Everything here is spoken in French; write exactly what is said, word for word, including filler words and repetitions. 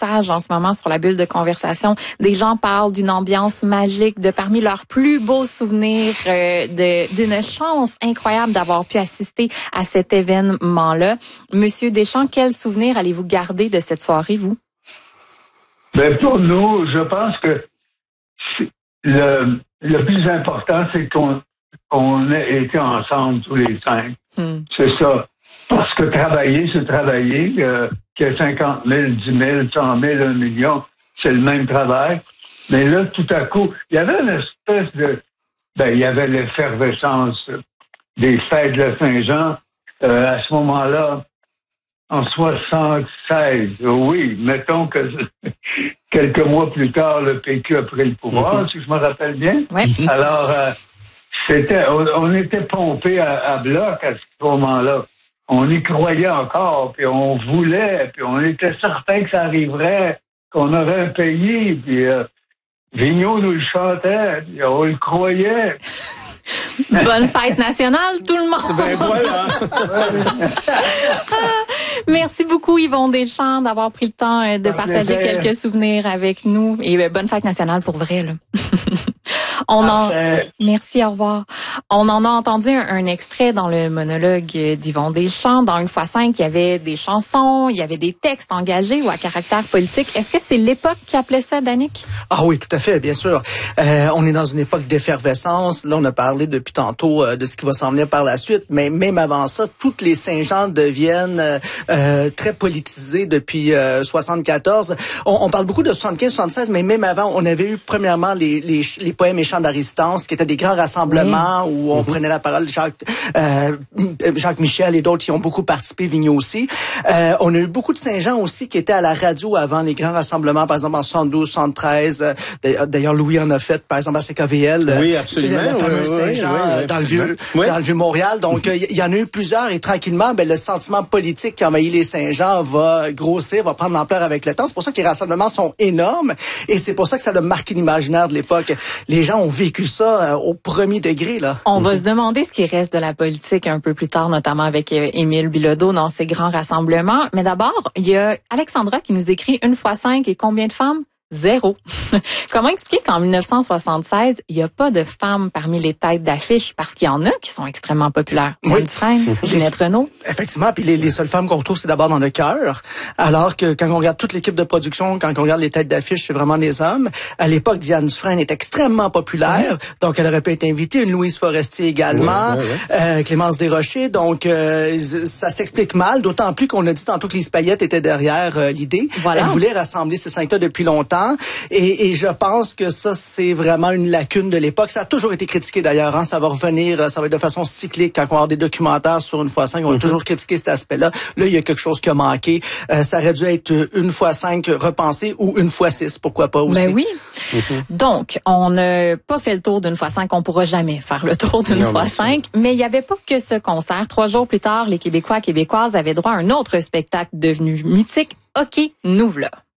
messages en ce moment sur la bulle de conversation. Des gens parlent d'une ambiance magique, de parmi leurs plus beaux souvenirs, euh, de, d'une chance incroyable d'avoir pu assister à cet événement-là. Monsieur Deschamps, quel souvenir allez-vous garder de cette soirée, vous? Ben pour nous, je pense que le, le plus important, c'est qu'on on ait été ensemble tous les cinq. Hmm. C'est ça. Parce que travailler, c'est travailler. Euh, qu'il y ait cinquante mille, dix mille, cent mille, un million, c'est le même travail. Mais là, tout à coup, il y avait une espèce de... Ben, il y avait l'effervescence des fêtes de Saint-Jean. Euh, à ce moment-là, en soixante-seize, oui, mettons que quelques mois plus tard, le P Q a pris le pouvoir, mm-hmm. si je me rappelle bien. Oui. Alors, euh, c'était, on, on était pompé à, à bloc à ce moment-là. On y croyait encore, puis on voulait, puis on était certain que ça arriverait, qu'on aurait un pays, puis euh, Vigneault nous le chantait, puis on le croyait. Bonne fête nationale, tout le monde! Ben voilà! Merci beaucoup, Yvon Deschamps, d'avoir pris le temps de partager quelques souvenirs avec nous. Et bonne fête nationale pour vrai, là. On en... Merci, au revoir. On en a entendu un, un extrait dans le monologue d'Yvon Deschamps. Dans Une fois cinq, il y avait des chansons, il y avait des textes engagés ou à caractère politique. Est-ce que c'est l'époque qui appelait ça, Danick? Ah oui, tout à fait, bien sûr. Euh, on est dans une époque d'effervescence. Là, on a parlé depuis tantôt euh, de ce qui va s'en venir par la suite, mais même avant ça, toutes les Saint-Jean deviennent euh, euh, très politisées depuis euh, soixante-quatorze. On, on parle beaucoup de soixante-quinze soixante-seize, mais même avant, on avait eu premièrement les, les, les poèmes et chants d'Aristance, qui étaient des grands rassemblements oui. où on mm-hmm. prenait la parole. Jacques, euh, Jacques Michel et d'autres qui ont beaucoup participé, Vigneault aussi. Euh, on a eu beaucoup de Saint-Jean aussi qui étaient à la radio avant les grands rassemblements, par exemple en soixante-douze, soixante-treize. Euh, d'ailleurs, Louis en a fait, par exemple à C K V L. Oui, absolument. La fameuse oui, Saint-Jean oui, oui, oui, dans, le vieux, oui. dans le vieux Montréal. Donc, il y, y en a eu plusieurs et tranquillement, ben, le sentiment politique qui envahit les Saint-Jean va grossir, va prendre l'ampleur avec le temps. C'est pour ça que les rassemblements sont énormes et c'est pour ça que ça a marqué l'imaginaire de l'époque. Les gens ont vécu ça euh, au premier degré, là. On mm-hmm. va se demander ce qui reste de la politique un peu plus tard, notamment avec euh, Émile Bilodeau dans ces grands rassemblements. Mais d'abord, il y a Alexandra qui nous écrit une fois cinq et combien de femmes? Zéro. Comment expliquer qu'en dix-neuf cent soixante-seize, il n'y a pas de femmes parmi les têtes d'affiche parce qu'il y en a qui sont extrêmement populaires? Diane oui. Dufresne, mm-hmm. Ginette Renault. Effectivement, puis les, les seules femmes qu'on retrouve, c'est d'abord dans le chœur. Alors que quand on regarde toute l'équipe de production, quand on regarde les têtes d'affiche, c'est vraiment des hommes. À l'époque, Diane Dufresne est extrêmement populaire, mm-hmm. donc elle aurait pu être invitée. Une Louise Forestier également, oui, oui, oui. Euh, Clémence Desrochers. Donc euh, ça s'explique mal, d'autant plus qu'on a dit tantôt que Lise Payette était derrière euh, l'idée. Voilà. Elle voulait rassembler ces cinq-là depuis longtemps. Et, et je pense que ça, c'est vraiment une lacune de l'époque. Ça a toujours été critiqué d'ailleurs. Hein? Ça va revenir, ça va être de façon cyclique. Quand on va avoir des documentaires sur Une fois cinq, on va mm-hmm. toujours critiquer cet aspect-là. Là, il y a quelque chose qui a manqué. Euh, ça aurait dû être Une fois cinq repensé ou Une fois six, pourquoi pas aussi. Ben oui. Mm-hmm. Donc, on n'a pas fait le tour d'Une fois cinq. On pourra jamais faire le tour d'Une fois cinq. Mais il n'y avait pas que ce concert. Trois jours plus tard, les Québécois et Québécoises avaient droit à un autre spectacle devenu mythique. OK, nous v'là.